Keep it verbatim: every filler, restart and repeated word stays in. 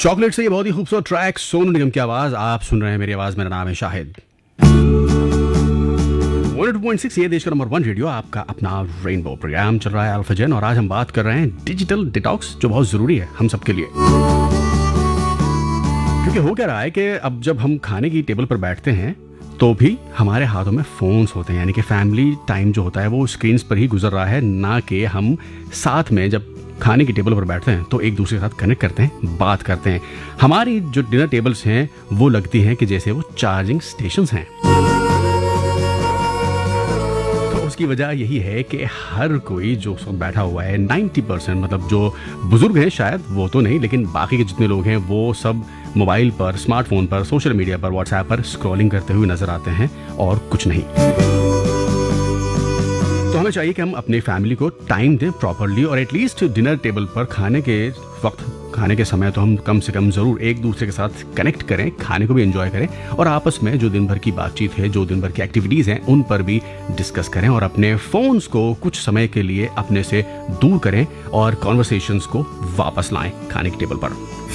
Chocolate से ये बहुत ही खूबसूरत ट्रैक, सोनू निगम की आवाज आप सुन रहे हैं। मेरी आवाज, मेरा नाम है Shahid. One two point six ये देश का नंबर वन रेडियो, आपका अपना रेनबो प्रोग्राम चल रहा है अल्फा जेन, और आज हम बात कर रहे हैं डिजिटल डिटॉक्स, जो बहुत जरूरी है हम सबके लिए। क्योंकि हो क्या रहा है कि अब जब हम खाने की टेबल पर बैठते हैं तो भी हमारे हाथों में फोन्स होते हैं, यानी कि फैमिली टाइम जो होता है वो स्क्रीन्स पर ही गुजर रहा है, ना कि हम साथ में जब खाने की टेबल पर बैठते हैं तो एक दूसरे के साथ कनेक्ट करते हैं, बात करते हैं। हमारी जो डिनर टेबल्स हैं वो लगती हैं कि जैसे वो चार्जिंग स्टेशंस हैं। तो उसकी वजह यही है कि हर कोई जो उस वक्त बैठा हुआ है, नब्बे परसेंट मतलब जो बुजुर्ग हैं शायद वो तो नहीं, लेकिन बाकी के जितने लोग हैं वो सब मोबाइल पर, स्मार्टफोन पर, सोशल मीडिया पर, व्हाट्सएप पर स्क्रॉलिंग करते हुए नजर आते हैं और कुछ नहीं। तो हमें चाहिए कि हम अपनी फैमिली को टाइम दें प्रॉपरली, और एटलीस्ट डिनर टेबल पर खाने के वक्त, खाने के समय तो हम कम से कम ज़रूर एक दूसरे के साथ कनेक्ट करें, खाने को भी एंजॉय करें, और आपस में जो दिन भर की बातचीत है, जो दिन भर की एक्टिविटीज़ हैं उन पर भी डिस्कस करें, और अपने फ़ोन्स को कुछ समय के लिए अपने से दूर करें और कॉन्वर्सेशंस को वापस लाएं खाने की टेबल पर।